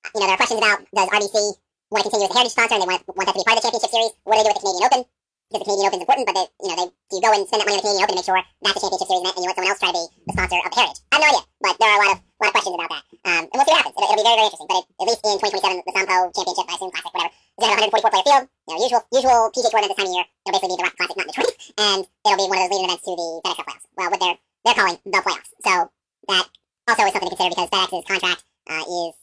There are questions about, does RBC want to continue as a heritage sponsor and they want that to be part of the championship series? What do they do with the Canadian Open? Because the Canadian Open is important, but do you go and spend that money on the Canadian Open to make sure that's the championship series event, and you let someone else try to be the sponsor of the heritage? I have no idea, but there are a lot of questions about that. And we'll see what happens. It'll be very, very interesting. But at least in 2027, the Sampo Championship, I assume Classic, whatever, is going to have a 144 player field. Usual PGA Tour event this time of year. It'll basically be the Rocket Classic, not the Detroit, and it'll be one of those leading events to the FedEx Cup playoffs. Well, what they're calling the playoffs. So that also is something to consider because FedEx's contract is